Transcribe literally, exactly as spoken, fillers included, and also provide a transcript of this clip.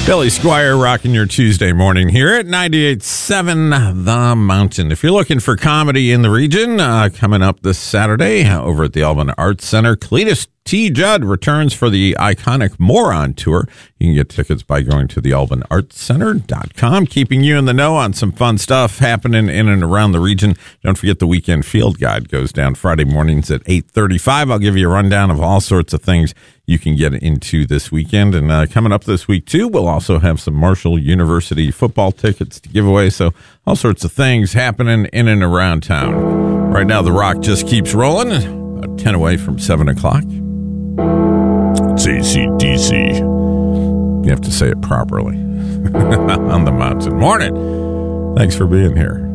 Billy Squire rocking your Tuesday morning here at ninety-eight point seven The Mountain. If you're looking for comedy in the region, uh, coming up this Saturday over at the Alvin Arts Center, Cletus T. Judd returns for the iconic Moron Tour. You can get tickets by going to the alvin arts center dot com, keeping you in the know on some fun stuff happening in and around the region. Don't forget the Weekend Field Guide goes down Friday mornings at eight thirty-five. I'll give you a rundown of all sorts of things you can get into this weekend. And uh, coming up this week, too, we'll also have some Marshall University football tickets to give away. So all sorts of things happening in and around town. Right now, the rock just keeps rolling. About ten away from seven o'clock. It's A C D C. You have to say it properly. On the mountain. Morning. Thanks for being here.